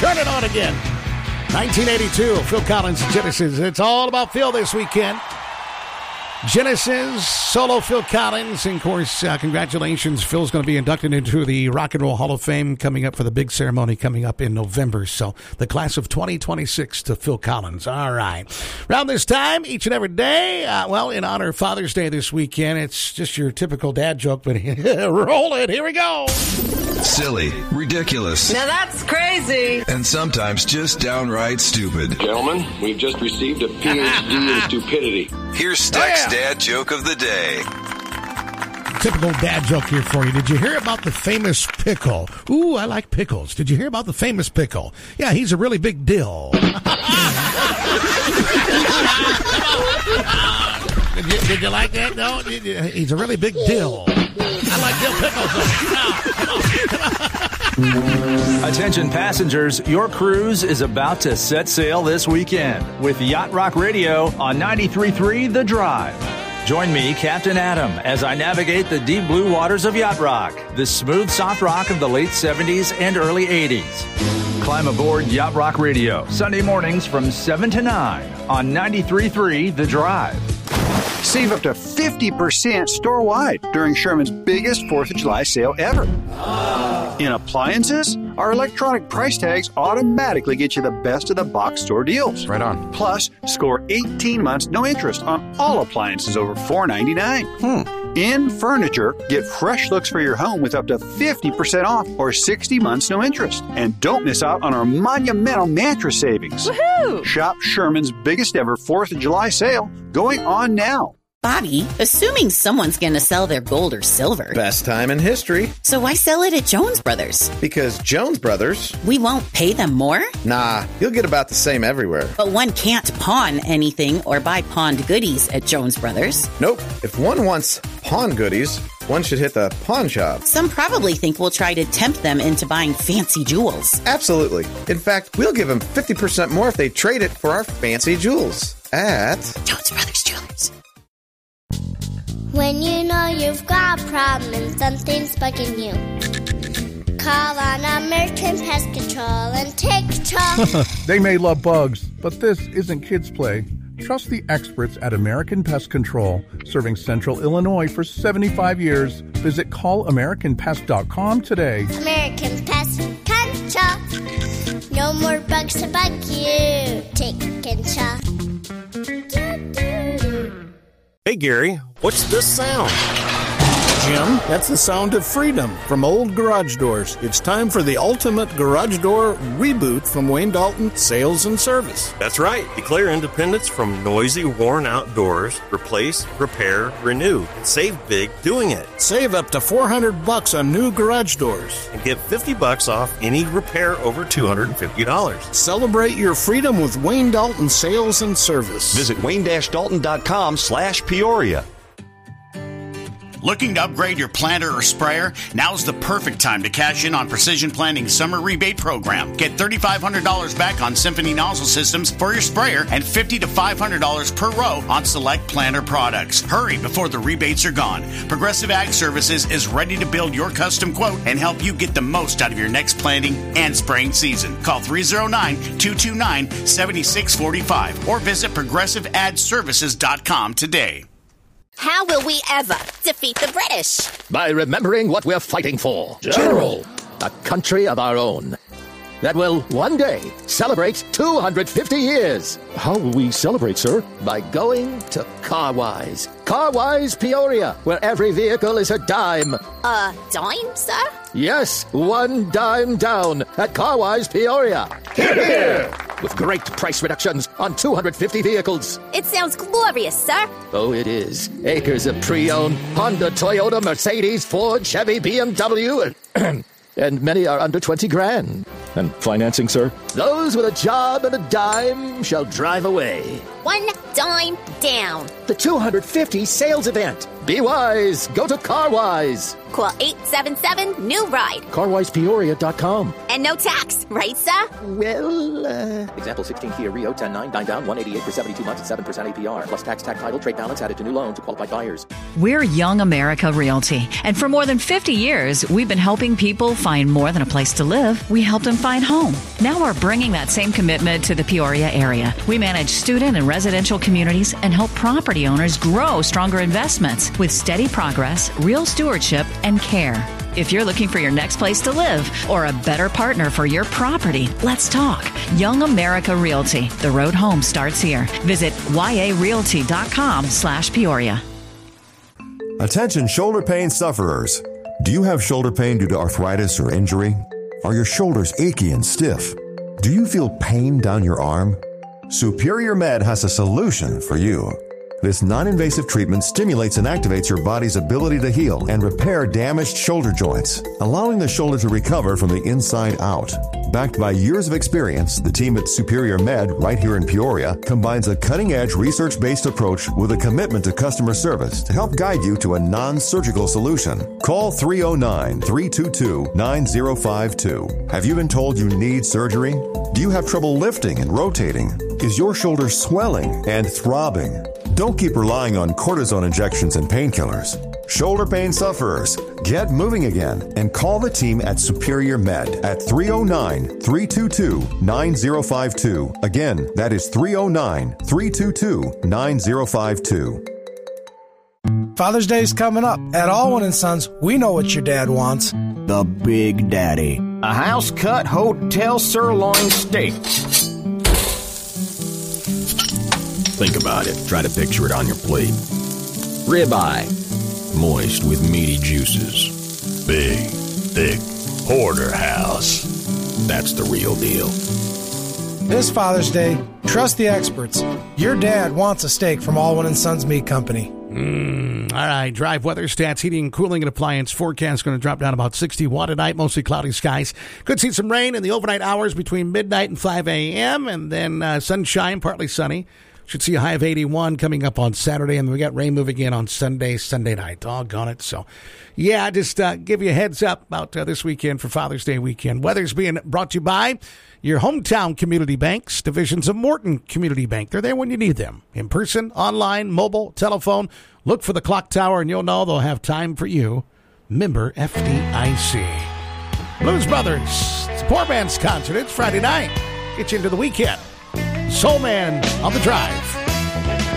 Turn it on again. 1982, Phil Collins and Genesis. It's all about Phil this weekend. Genesis, solo Phil Collins, and of course, congratulations. Phil's going to be inducted into the Rock and Roll Hall of Fame coming up for the big ceremony coming up in November. So the class of 2026 to Phil Collins. All right. Around this time, each and every day, in honor of Father's Day this weekend, it's just your typical dad joke, but roll it. Here we go. Silly, ridiculous. Now that's crazy. And sometimes just downright stupid. Gentlemen, we've just received a PhD in stupidity. Here's Stack's dad joke of the day. Typical dad joke here for you. Did you hear about the famous pickle? Ooh, I like pickles. Did you hear about the famous pickle? Yeah, he's a really big dill. Did you like that? No? He's a really big dill. I like dill pickles. Attention passengers, your cruise is about to set sail this weekend with Yacht Rock Radio on 93.3 The Drive. Join me, Captain Adam, as I navigate the deep blue waters of Yacht Rock, the smooth soft rock of the late 70s and early 80s. Climb aboard Yacht Rock Radio, Sunday mornings from 7 to 9 on 93.3 The Drive. Save up to 50% store-wide during Sherman's biggest 4th of July sale ever. In appliances, our electronic price tags automatically get you the best of the box store deals. Right on. Plus, score 18 months no interest on all appliances over $4.99. In furniture, get fresh looks for your home with up to 50% off or 60 months no interest. And don't miss out on our monumental mattress savings. Woohoo! Shop Sherman's biggest ever 4th of July sale going on now. Bobby, assuming someone's going to sell their gold or silver. Best time in history. So why sell it at Jones Brothers? Because Jones Brothers... We won't pay them more? Nah, you'll get about the same everywhere. But one can't pawn anything or buy pawned goodies at Jones Brothers. Nope. If one wants pawn goodies, one should hit the pawn shop. Some probably think we'll try to tempt them into buying fancy jewels. Absolutely. In fact, we'll give them 50% more if they trade it for our fancy jewels at... Jones Brothers Jewelers. When you know you've got a problem and something's bugging you, call on American Pest Control and take control. They may love bugs, but this isn't kids' play. Trust the experts at American Pest Control, serving Central Illinois for 75 years. Visit callamericanpest.com today. American Pest Control. No more bugs to bug you. Take control. Hey, Gary, what's this sound? Jim, that's the sound of freedom from Old Garage Doors. It's time for the ultimate garage door reboot from Wayne Dalton Sales and Service. That's right. Declare independence from noisy, worn-out doors. Replace, repair, renew. Save big doing it. Save up to $400 on new garage doors. And get $50 off any repair over $250. Celebrate your freedom with Wayne Dalton Sales and Service. Visit wayne-dalton.com/Peoria. Looking to upgrade your planter or sprayer? Now's the perfect time to cash in on Precision Planting's summer rebate program. Get $3,500 back on Symphony nozzle systems for your sprayer and $50 to $500 per row on select planter products. Hurry before the rebates are gone. Progressive Ag Services is ready to build your custom quote and help you get the most out of your next planting and spraying season. Call 309-229-7645 or visit progressiveadservices.com today. How will we ever defeat the British? By remembering what we're fighting for. General. A country of our own that will one day celebrate 250 years. How will we celebrate, sir? By going to Carwise. Carwise Peoria, where every vehicle is a dime. A dime, sir? Yes, one dime down at Carwise Peoria. Hear, hear! With great price reductions on 250 vehicles. It sounds glorious, sir. Oh, it is. Acres of pre-owned Honda, Toyota, Mercedes, Ford, Chevy, BMW, and many are under 20 grand. And financing, sir? Those with a job and a dime shall drive away. One dime down. The 250 sales event. Be wise. Go to CarWise. Call 877-NEW-RIDE. CarWisePeoria.com. And no tax, right, sir? Well, Example 16 Kia Rio 10-9 down 188 for 72 months at 7% APR. Plus tax, title, trade balance added to new loan to qualified buyers. We're Young America Realty. And for more than 50 years, we've been helping people find more than a place to live. We help them find home. Now we're bringing that same commitment to the Peoria area. We manage student and residential communities and help property owners grow stronger investments with steady progress, real stewardship, and care. If you're looking for your next place to live or a better partner for your property, let's talk. Young America Realty. The road home starts here. Visit yarealty.com/Peoria. Attention shoulder pain sufferers. Do you have shoulder pain due to arthritis or injury? Are your shoulders achy and stiff? Do you feel pain down your arm? Superior Med has a solution for you. This non-invasive treatment stimulates and activates your body's ability to heal and repair damaged shoulder joints, allowing the shoulder to recover from the inside out. Backed by years of experience, the team at Superior Med, right here in Peoria, combines a cutting-edge research-based approach with a commitment to customer service to help guide you to a non-surgical solution. Call 309-322-9052. Have you been told you need surgery? Do you have trouble lifting and rotating? Is your shoulder swelling and throbbing? Don't keep relying on cortisone injections and painkillers. Shoulder pain sufferers, get moving again and call the team at Superior Med at 309-322-9052. Again, that is 309-322-9052. Father's Day is coming up. At Allwyn & Sons, we know what your dad wants. The Big Daddy. A house-cut hotel sirloin steak. Think about it. Try to picture it on your plate. Ribeye. Moist with meaty juices. Big, thick porterhouse. That's the real deal. This Father's Day, trust the experts. Your dad wants a steak from Allwyn & Sons Meat Company. All right, drive weather stats, heating and cooling and appliance forecast going to drop down about 61 tonight, mostly cloudy skies. Could see some rain in the overnight hours between midnight and 5 a.m., and then sunshine, partly sunny. Should see a high of 81 coming up on Saturday, and we got rain moving in on Sunday night. Doggone it. So, yeah, just give you a heads up about this weekend for Father's Day weekend. Weather's being brought to you by your hometown community banks, divisions of Morton Community Bank. They're there when you need them. In person, online, mobile, telephone. Look for the clock tower, and you'll know they'll have time for you. Member FDIC. Blues Brothers. It's a poor man's concert. It's Friday night. Get you into the weekend. Soul Man on the Drive.